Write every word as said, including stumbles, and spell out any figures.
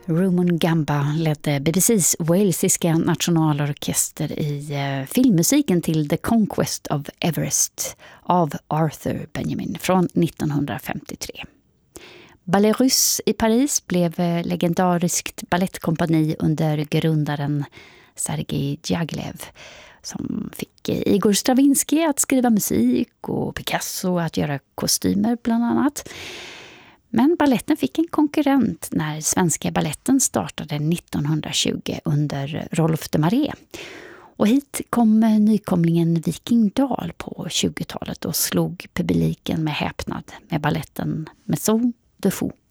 Rumon Gamba ledde B B C:s walesiska nationalorkester i eh, filmmusiken till The Conquest of Everest av Arthur Benjamin från nittonhundrafemtiotre. Ballet Russe i Paris blev eh, legendariskt ballettkompani under grundaren Sergej Diaghilev, som fick eh, Igor Stravinsky att skriva musik och Picasso att göra kostymer bland annat. Men balletten fick en konkurrent när Svenska balletten startade nittonhundratjugo under Rolf de Maré. Och hit kom nykomlingen Viking Dahl på tjugotalet och slog publiken med häpnad med balletten Maison de Fou.